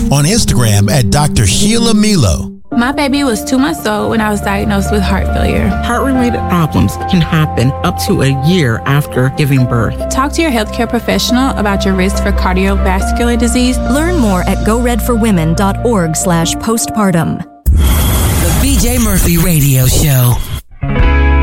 on Instagram at Dr. Sheila Milo. My baby was 2 months old when I was diagnosed with heart failure. Heart-related problems can happen up to a year after giving birth. Talk to your healthcare professional about your risk for cardiovascular disease. Learn more at goredforwomen.org/postpartum. The BJ Murphy Radio Show.